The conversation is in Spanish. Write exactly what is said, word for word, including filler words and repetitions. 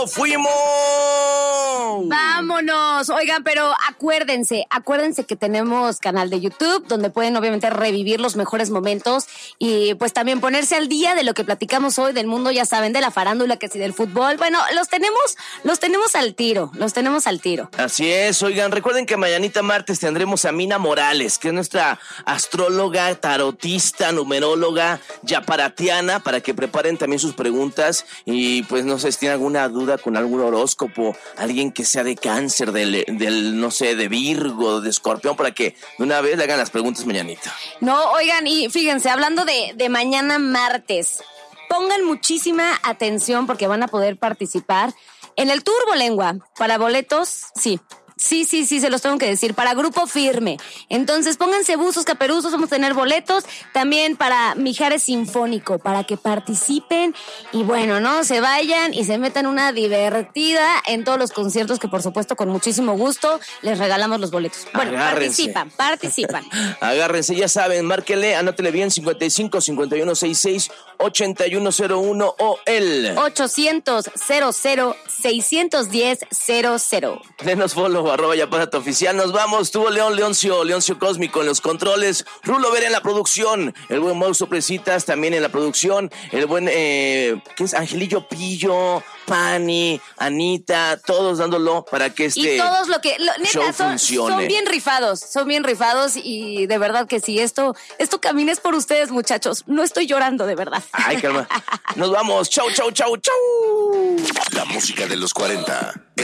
¡Fuimos! ¡Vámonos! Oigan, pero acuérdense, acuérdense que tenemos canal de YouTube donde pueden obviamente revivir los mejores momentos y pues también ponerse al día de lo que platicamos hoy del mundo, ya saben, de la farándula, que si del fútbol. Bueno, los tenemos, los tenemos al tiro, los tenemos al tiro. Así es, oigan, recuerden que mañanita martes tendremos a Mina Morales, que es nuestra astróloga, tarotista, numeróloga, yaparatiana, para que preparen también sus preguntas y pues no sé si tienen alguna duda con algún horóscopo, alguien que sea de Cáncer, del, del no sé, de Virgo, de Escorpión, para que de una vez le hagan las preguntas mañanita. No, oigan, y fíjense, hablando de, de mañana martes, pongan muchísima atención porque van a poder participar en el Turbolengua. Para boletos, sí. Sí, sí, sí, se los tengo que decir, para Grupo Firme. Entonces, pónganse buzos, caperuzos, vamos a tener boletos. También para Mijares Sinfónico, para que participen y bueno, ¿no? Se vayan y se metan una divertida en todos los conciertos que, por supuesto, con muchísimo gusto les regalamos los boletos. Bueno, agárrense. participan, participan. Agárrense, ya saben, márquenle, anótele bien, cincuenta y cinco, cincuenta y uno, sesenta y seis, ochenta y uno cero uno o el ochocientos, cero cero, seiscientos diez, cero cero. Denos follow, arroba Yapárate Oficial. Nos vamos, tuvo León Leoncio, Leoncio Cósmico en los controles, Rulo Vera en la producción, el buen Mau Soprecitas también en la producción, el buen, eh, ¿qué es? Angelillo Pillo, Pani, Anita, todos dándolo para que este y todos lo que lo, neta, show son, funcione. Son bien rifados, son bien rifados y de verdad que si esto, esto camina es por ustedes, muchachos. No estoy llorando, de verdad. Ay, calma. Nos vamos. Chau, chau, chau, chau. La música de los cuarenta.